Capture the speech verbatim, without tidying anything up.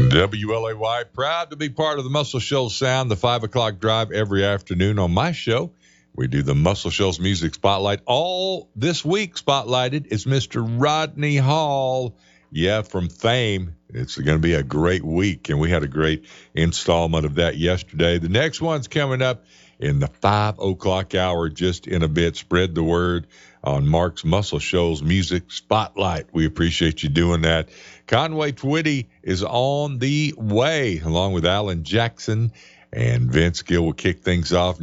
W L A Y, proud to be part of the Muscle Shoals sound, the five o'clock drive every afternoon on my show. We do the Muscle Shoals Music Spotlight. All this week spotlighted is Mister Rodney Hall. Yeah, from Fame. It's going to be a great week, and we had a great installment of that yesterday. The next one's coming up in the five o'clock hour just in a bit. Spread the word on Mark's Muscle Shoals Music Spotlight. We appreciate you doing that. Conway Twitty is on the way, along with Alan Jackson, and Vince Gill will kick things off.